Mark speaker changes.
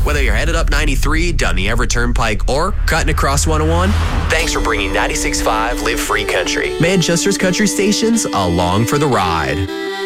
Speaker 1: Whether you're headed up 93, down the Everett Turnpike, or cutting across 101, thanks for bringing 96.5 Live Free Country, Manchester's country stations, along for the ride.